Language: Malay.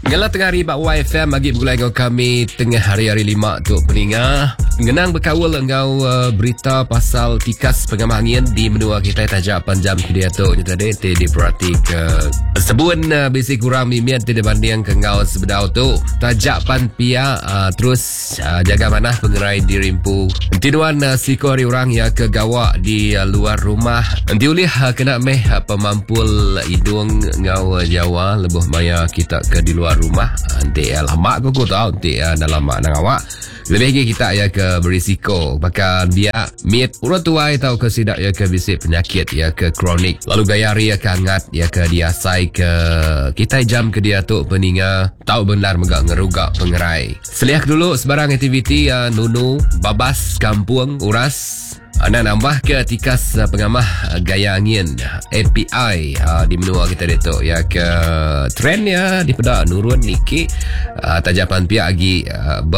Ngala tengah hari bak YFM bagi bergulai dengan kami tengah hari-hari 5 tu peningah. Ngenang berkawal engkau berita pasal tikas pengamah angin di menua kita tajak panjam dia tu tadi diperhati ke sebun basic kurang mimian tidak banding ke engkau sebedau tu tajak pan pia terus jaga mana pengerai di rimpu tiduan siko hari orang ya ke gawak di luar rumah diulih kena meh pemampul hidung engkau Jawa lebuh maya kita ke di luar rumah nanti lama aku tahu nanti dalam mak nang awak lebih lagi kita ya ke berisiko bahkan dia mit urut tuai tahu ke sidak ya ke bisik penyakit ya ke kronik lalu gayari ya ke hangat ya ke diasai ke kita jam ke dia tu peninga tahu benar megak ngerugak pengerai seliak dulu sebarang aktiviti nunu babas kampung uras anda nambah ke tikas pengamah gaya angin API di menua kita itu ya ke trend ya di pada nurun niki tajapan pihak lagi